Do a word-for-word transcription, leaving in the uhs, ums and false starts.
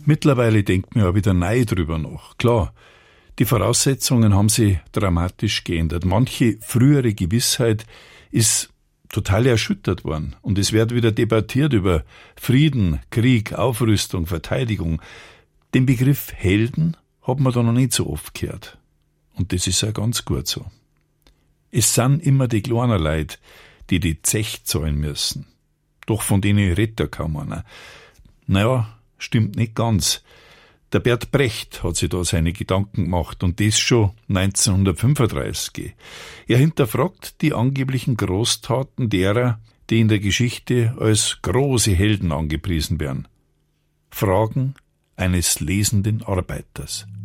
Mittlerweile denkt man ja wieder neu drüber nach. Klar, die Voraussetzungen haben sich dramatisch geändert. Manche frühere Gewissheit ist total erschüttert worden. Und es wird wieder debattiert über Frieden, Krieg, Aufrüstung, Verteidigung. Den Begriff Helden hat man da noch nicht so oft gehört. Und das ist ja ganz gut so. Es sind immer die kleinen Leute, die die Zecht zahlen müssen. Doch von denen redet kaum einer. Naja, stimmt nicht ganz. Der Bert Brecht hat sich da seine Gedanken gemacht und das schon neunzehnhundertfünfunddreißig. Er hinterfragt die angeblichen Großtaten derer, die in der Geschichte als große Helden angepriesen werden. Fragen eines lesenden Arbeiters.